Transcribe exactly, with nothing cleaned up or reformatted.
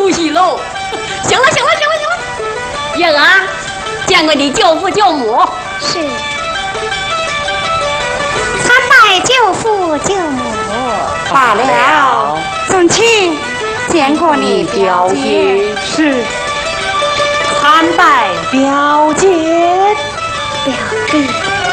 出息喽！行了，行了，行了，行了，月娥，见过你舅父舅母。 是。参拜舅父舅母。 罢了。 总卿， 见过你表姐。 是。参拜表姐。 表弟。